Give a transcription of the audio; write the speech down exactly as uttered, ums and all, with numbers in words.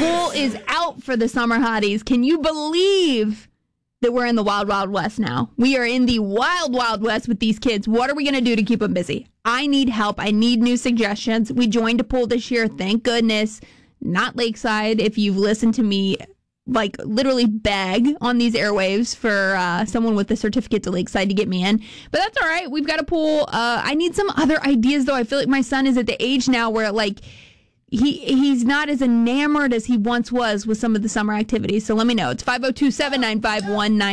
Pool is out for the summer hotties. Can you believe that we're in the wild, wild west now? We are in the wild, wild west with these kids. What are we going to do to keep them busy? I need help. I need new suggestions. We joined a pool this year. Thank goodness. Not Lakeside. If you've listened to me, like, literally beg on these airwaves for uh, someone with a certificate to Lakeside to get me in. But that's all right. We've got a pool. Uh, I need some other ideas, though. I feel like my son is at the age now where, like, He he's not as enamored as he once was with some of the summer activities. So let me know. It's five oh two, seven nine five, one nine